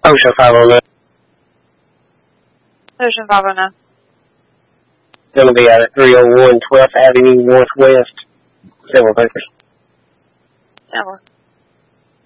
Ocean 509. Ocean 509. Going to be out at 301 12th Avenue Northwest, Silver Bakers. Silver.